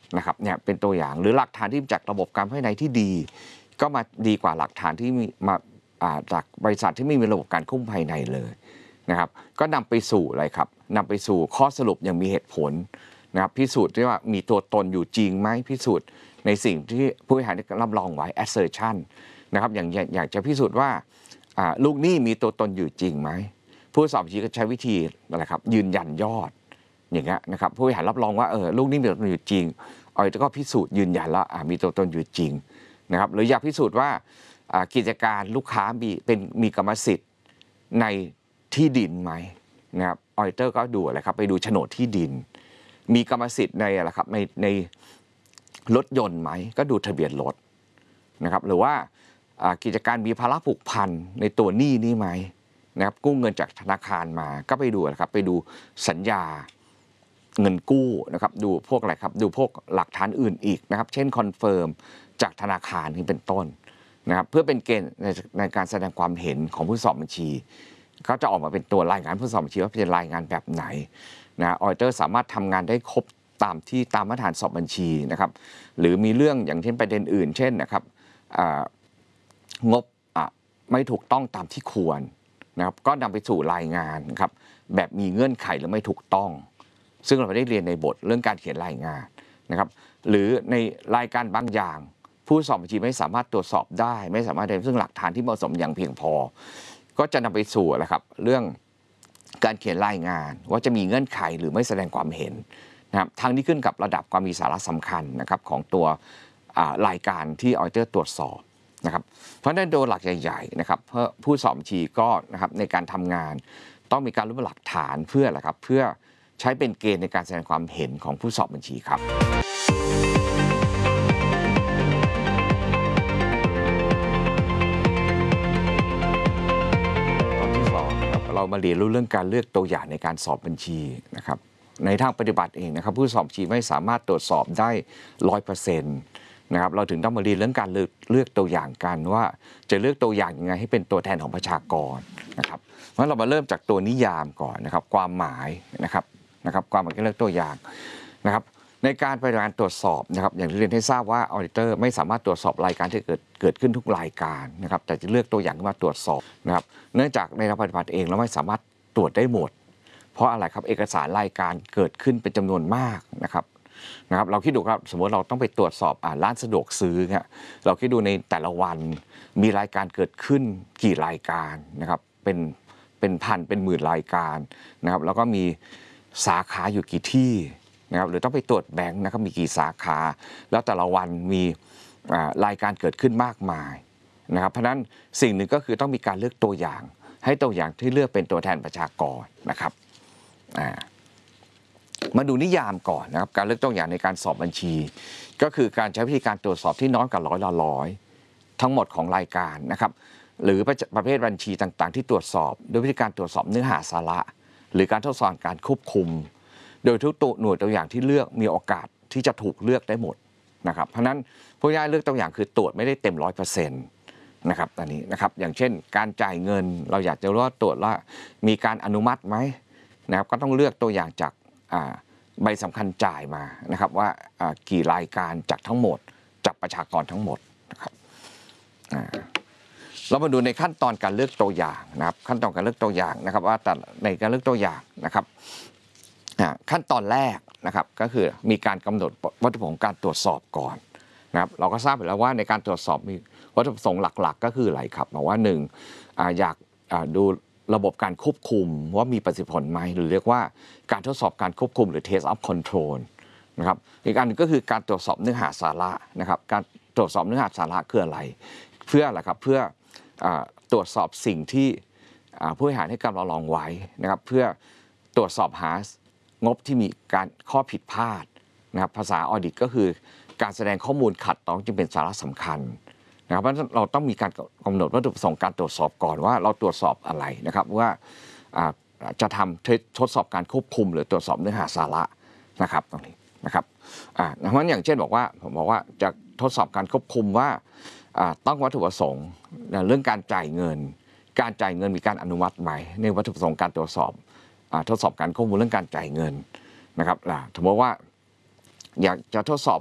นะครับเนี่ยเป็นตัวอย่างหรือหลักฐานที่จากระบบการภายในที่ดีก็มาดีกว่าหลักฐานที่มีมาจากบริษัทที่ไม่มีระบบการควบคุมภายในเลยนะครับก็นำไปสู่อะไรครับนำไปสู่ข้อสรุปอย่างมีเหตุผลนะครับพิสูจน์ได้ว่ามีตัวตนอยู่จริงไหมพิสูจน์ในสิ่งที่ผู้บริหารได้รับรองไว้ assertion นะครับอย่างอยากจะพิสูจน์ว่าลูกหนี้มีตัวตนอยู่จริงไหมผู้สอบบัญชีก็ใช้วิธีอะไรครับยืนยันยอดอย่างเงี้ยนะครับผู้บริหารรับรองว่าลูกหนี้มีตัวตนอยู่จริงก็พิสูจน์ยืนยันแล้วมีตัวตนอยู่จริงนะครับหรืออยากพิสูจน์ว่ากิจการลูกค้ามีกรรมสิทธิ์ในที่ดินไหมนะครับออดิเตอร์ก็ดูอะไรครับไปดูโฉนดที่ดินมีกรรมสิทธิ์ในอะไรครับในรถยนต์ไหมก็ดูทะเบียนรถนะครับหรือว่ากิจการมีภาระผูกพันในตัวหนี้นี่ไหมนะครับกู้เงินจากธนาคารมาก็ไปดูนะครับไปดูสัญญาเงินกู้นะครับดูพวกอะไรครับดูพวกหลักฐานอื่นอีกนะครับเช่นคอนเฟิร์มจากธนาคารนี่เป็นต้นนะครับเพื่อเป็นเกณฑ์ในการแสดงความเห็นของผู้สอบบัญชีก็จะออกมาเป็นตัวรายงานผู้สอบบัญชีว่าเป็นรายงานแบบไหนนะออดิเตอร์สามารถทำงานได้ครบตามมาตรฐานสอบบัญชีนะครับหรือมีเรื่องอย่างเช่นประเด็นอื่นเช่นนะครับงบไม่ถูกต้องตามที่ควรนะครับก็นำไปสู่รายงานครับแบบมีเงื่อนไขหรือไม่ถูกต้องซึ่งเราได้เรียนในบทเรื่องการเขียนรายงานนะครับหรือในรายการบางอย่างผู้สอบบัญชีไม่สามารถตรวจสอบได้ไม่สามารถได้ซึ่งหลักฐานที่เหมาะสมอย่างเพียงพอก็จะนำไปสู่นะครับเรื่องการเขียนรายงานว่าจะมีเงื่อนไขหรือไม่แสดงความเห็นนะครับทั้งนี้ขึ้นกับระดับความมีสาระสำคัญนะครับของตัวรายการที่ออดิเตอร์ตรวจสอบนะครับเพราะฉะนั้นโดยหลักใหญ่ๆนะครับผู้สอบบัญชีก็นะครับในการทำงานต้องมีการรวบรวมหลักฐานเพื่ออะไรครับเพื่อใช้เป็นเกณฑ์ในการแสดงความเห็นของผู้สอบบัญชีครับตอนที่2ครับเรามาเรียนรู้เรื่องการเลือกตัวอย่างในการสอบบัญชีนะครับในทางปฏิบัติเองนะครับผู้สอบบัญชีไม่สามารถตรวจสอบได้ 100%นะครับเราถึงต้องมาเรียนเรื่องการเลือกตัวอย่างกันว่าจะเลือกตัวอย่างยังไงให้เป็นตัวแทนของประชากรนะครับเพราะเรามาเริ่มจากตัวนิยามก่อนนะครับความหมายนะครับความหมายการเลือกตัวอย่างนะครับในการปฏิบัติตรวจสอบนะครับอย่างที่เรียนให้ทราบว่าออดิเตอร์ไม่สามารถตรวจสอบรายการที่เกิดขึ้นทุกรายการนะครับแต่จะเลือกตัวอย่างมาตรวจสอบนะครับเนื่องจากในทางปฏิบัติเองเราไม่สามารถตรวจได้หมดเพราะอะไรครับเอกสารรายการเกิดขึ้นเป็นจำนวนมากนะครับเราคิดดูครับสมมติเราต้องไปตรวจสอบร้านสะดวกซื้อเนี่ยเราคิดดูในแต่ละวันมีรายการเกิดขึ้นกี่รายการนะครับเป็นพันเป็นหมื่นรายการนะครับแล้วก็มีสาขาอยู่กี่ที่นะครับหรือต้องไปตรวจแบงค์นะครับมีกี่สาขาแล้วแต่ละวันมีรายการเกิดขึ้นมากมายนะครับเพราะฉะนั้นสิ่งหนึ่งก็คือต้องมีการเลือกตัวอย่างให้ตัวอย่างที่เลือกเป็นตัวแทนประชากรนะครับมาดูนิยามก่อนนะครับการเลือกตัวอย่างในการสอบบัญชีก็คือการใช้วิธีการตรวจสอบที่น้อยกว่า100ทั้งหมดของรายการนะครับหรือประเภทบัญชีต่างๆที่ตรวจสอบด้วยวิธีการตรวจสอบเนื้อหาสาระหรือการทดสอบการควบคุมโดยทุกตัวหน่วยตัวอย่างที่เลือกมีโอกาสที่จะถูกเลือกได้หมดนะครับเพราะนั้นผู้ย่อยเลือกตัวอย่างคือตรวจไม่ได้เต็ม 100% นะครับอันนี้นะครับอย่างเช่นการจ่ายเงินเราอยากจะรู้ว่าตรวจว่ามีการอนุมัติไหมนะครับก็ต้องเลือกตัวอย่างจากใบสำคัญจ่ายมานะครับว่ากี่รายการจากทั้งหมดจากประชากรทั้งหมดนะครับเรามาดูในขั้นตอนการเลือกตัวอย่างนะครับขั้นตอนการเลือกตัวอย่างนะครับว่าแต่ในการเลือกตัวอย่างนะครับขั้นตอนแรกนะครับก็คือมีการกำหนดวัตถุประสงค์การตรวจสอบก่อนนะครับเราก็ทราบไปแล้วว่าในการตรวจสอบมีวัตถุประสงค์หลักๆก็คืออะไรครับบอกว่า1อยากดูระบบการควบคุมว่ามีประสิทธิผลไหมหรือเรียกว่าการทดสอบการควบคุมหรือ test of control นะครับอีกอันนึงก็คือการตรวจสอบเนื้อหาสาระนะครับการตรวจสอบเนื้อหาสาระคืออะไรเพื่ออะไรครับเพื่อตรวจสอบสิ่งที่ผู้บริหารให้การรองไว้นะครับเพื่อตรวจสอบหางบที่มีการข้อผิดพลาดนะครับภาษาออดิตก็คือการแสดงข้อมูลขัดต่อจึงเป็นสาระสำคัญนะครับเพราะเราต้องมีการกำหนดวัตถุประสงค์การตรวจสอบก่อนว่าเราตรวจสอบอะไรนะครับว่าจะทำทดสอบการควบคุมหรือตรวจสอบเนื้อหาสาระนะครับตรงนี้นะครับเพราะฉะนั้นอย่างเช่นบอกว่าผมบอกว่าจะทดสอบการควบคุมว่าต้องวัตถุประสงค์เรื่องการจ่ายเงินมีการอนุมัติไหมในวัตถุประสงค์การตรวจสอบทดสอบการควบคุมเรื่องการจ่ายเงินนะครับสมมติว่าอยากจะทดสอบ